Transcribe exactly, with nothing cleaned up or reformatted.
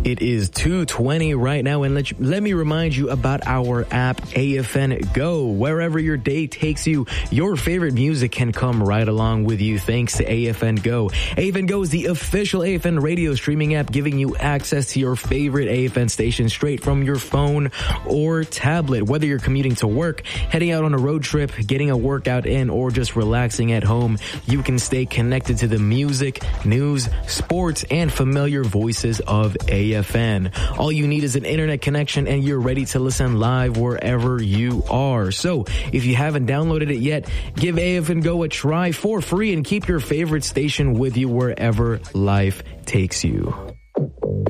It is two twenty right now, and let, you, let me remind you about our app, A F N Go. Wherever your day takes you, your favorite music can come right along with you thanks to A F N Go. A F N Go is the official A F N radio streaming app, giving you access to your favorite A F N station straight from your phone or tablet. Whether you're commuting to work, heading out on a road trip, getting a workout in, or just relaxing at home, you can stay connected to the music, news, sports, and familiar voices of A F N. All you need is an internet connection and you're ready to listen live wherever you are. So if you haven't downloaded it yet, give A F N Go a try for free and keep your favorite station with you wherever life takes you.